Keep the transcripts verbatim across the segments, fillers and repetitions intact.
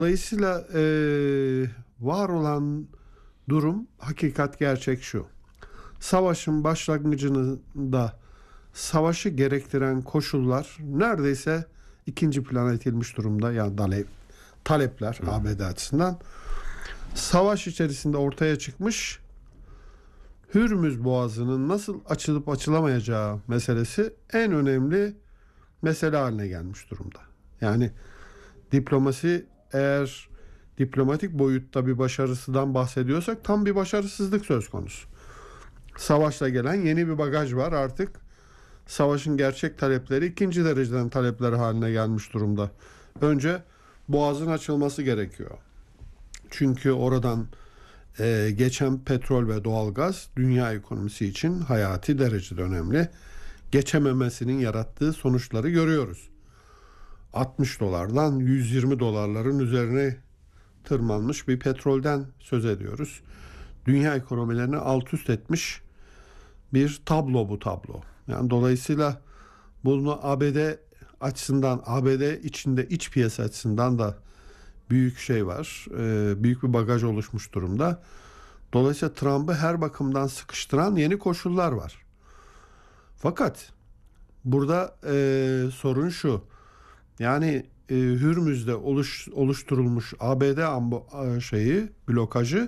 Dolayısıyla e, var olan durum, hakikat, gerçek şu. Savaşın başlangıcında savaşı gerektiren koşullar neredeyse ikinci plana itilmiş durumda. Yani talep, talepler Hı. A B D açısından. Savaş içerisinde ortaya çıkmış Hürmüz Boğazı'nın nasıl açılıp açılamayacağı meselesi en önemli mesele haline gelmiş durumda. Yani diplomasi, eğer diplomatik boyutta bir başarısından bahsediyorsak tam bir başarısızlık söz konusu. Savaşla gelen yeni bir bagaj var artık. Savaşın gerçek talepleri ikinci dereceden talepler haline gelmiş durumda. Önce boğazın açılması gerekiyor. Çünkü oradan e, geçen petrol ve doğalgaz dünya ekonomisi için hayati derecede önemli. Geçememesinin yarattığı sonuçları görüyoruz. altmış dolardan yüz yirmi dolarların üzerine tırmanmış bir petrolden söz ediyoruz. Dünya ekonomilerini alt üst etmiş bir tablo bu tablo. Yani dolayısıyla bunu A B D açısından, A B D içinde iç piyasa açısından da büyük şey var. E, büyük bir bagaj oluşmuş durumda. Dolayısıyla Trump'ı her bakımdan sıkıştıran yeni koşullar var. Fakat burada e, sorun şu. Yani e, Hürmüz'de oluş, oluşturulmuş A B D ambo, şeyi, blokajı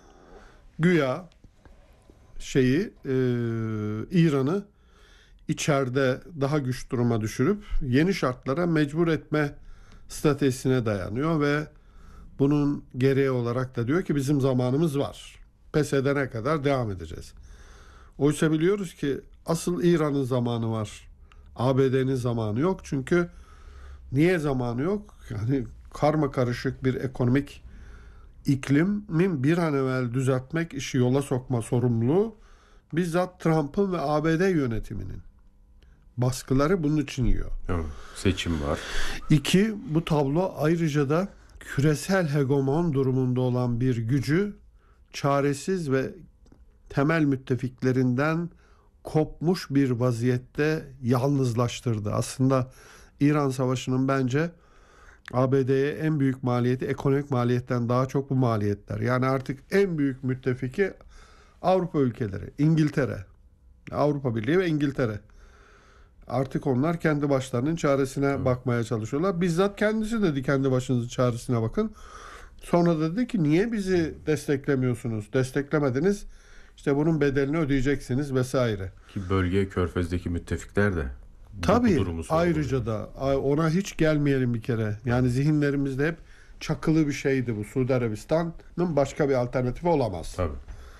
güya şeyi e, İran'ı içeride daha güç duruma düşürüp yeni şartlara mecbur etme stratejisine dayanıyor ve bunun gereği olarak da diyor ki bizim zamanımız var. Pes edene kadar devam edeceğiz. Oysa biliyoruz ki asıl İran'ın zamanı var. A B D'nin zamanı yok. Çünkü niye zamanı yok? Yani karma karışık bir ekonomik iklimin bir an evvel düzeltmek, işi yola sokma sorumluluğu bizzat Trump'ın ve A B D yönetiminin. Baskıları bunun için yiyor. Evet, seçim var. İki, bu tablo ayrıca da küresel hegemon durumunda olan bir gücü çaresiz ve temel müttefiklerinden kopmuş bir vaziyette yalnızlaştırdı. Aslında İran Savaşı'nın bence A B D'ye en büyük maliyeti ekonomik maliyetten daha çok bu maliyetler. Yani artık en büyük müttefiki Avrupa ülkeleri, İngiltere, Avrupa Birliği ve İngiltere. Artık onlar kendi başlarının çaresine Hı. bakmaya çalışıyorlar. Bizzat kendisi dedi kendi başınızın çaresine bakın. Sonra dedi ki niye bizi desteklemiyorsunuz? Desteklemediniz. İşte bunun bedelini ödeyeceksiniz vesaire. Ki bölge Körfez'deki müttefikler de tabii ayrıca da ona hiç gelmeyelim bir kere. Yani zihinlerimizde hep çakılı bir şeydi bu. Suudi Arabistan'ın başka bir alternatifi olamaz. Tabii.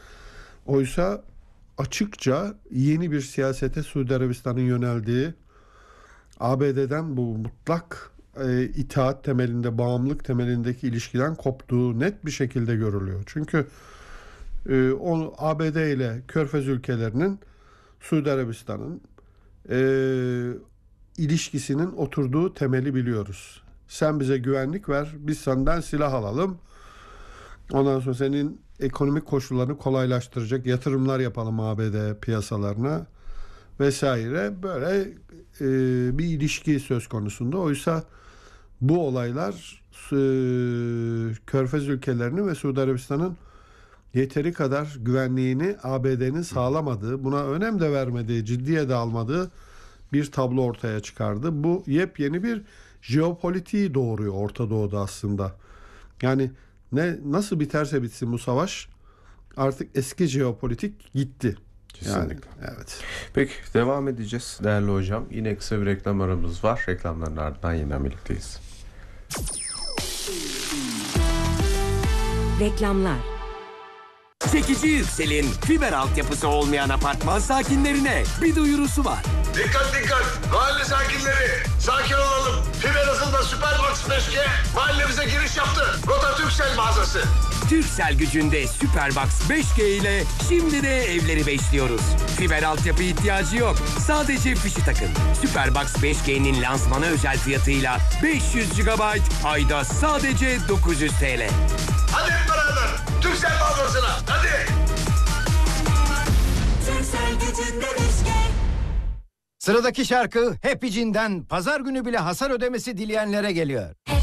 Oysa açıkça yeni bir siyasete Suudi Arabistan'ın yöneldiği, A B D'den bu mutlak e, itaat temelinde, bağımlılık temelindeki ilişkiden koptuğu net bir şekilde görülüyor. Çünkü e, o A B D ile Körfez ülkelerinin Suudi Arabistan'ın e, ilişkisinin oturduğu temeli biliyoruz. Sen bize güvenlik ver, biz senden silah alalım. Ondan sonra senin ekonomik koşullarını kolaylaştıracak yatırımlar yapalım A B D piyasalarına vesaire, böyle e, bir ilişki söz konusunda. Oysa bu olaylar e, Körfez ülkelerinin ve Suudi Arabistan'ın yeteri kadar güvenliğini A B D'nin sağlamadığı, buna önem de vermediği, ciddiye de almadığı bir tablo ortaya çıkardı. Bu yepyeni bir jeopolitiği doğuruyor Orta Doğu'da aslında. Yani ne nasıl biterse bitsin bu savaş, artık eski jeopolitik gitti. Kesinlikle. Yani, evet. Peki devam edeceğiz değerli hocam. Yine kısa bir reklam aramız var. Reklamların ardından yine birlikteyiz. Reklamlar. Çekici Yüksel'in fiber altyapısı olmayan apartman sakinlerine bir duyurusu var. Dikkat dikkat! Mahalle sakinleri! Sakin olalım. Fiber hızında Superbox beş G mahallemize giriş yaptı. Rota Türksel mağazası. Türksel gücünde Superbox beş G ile şimdi de evleri beşliyoruz. Fiber altyapı ihtiyacı yok. Sadece fişi takın. Superbox beş G'nin lansmanı özel fiyatıyla beş yüz gigabayt ayda sadece dokuz yüz TL. Hadi hep beraber Türksel mağazasına. Hadi. Türksel gücünde beş G. Sıradaki şarkı Happy Jean'den pazar günü bile hasar ödemesi dileyenlere geliyor.